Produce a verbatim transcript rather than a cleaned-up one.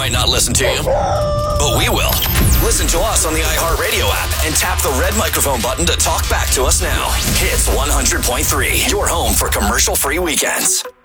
might not listen to you, but we will. Listen to us on the iHeartRadio app and tap the red microphone button to talk back to us now. Hits one hundred point three, your home for commercial-free weekends.